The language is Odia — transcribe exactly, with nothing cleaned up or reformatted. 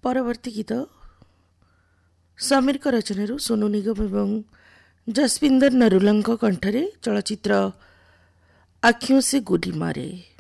ପରବର୍ତ୍ତୀ ଗୀତ ସମୀରଙ୍କ ରଚନାରୁ ସୋନୁ ନିଗମ ଏବଂ ଜସବିନ୍ଦର ନରୁଲାଙ୍କ କଣ୍ଠରେ ଚଳଚ୍ଚିତ୍ର ଆଖିयों से गोली मारे।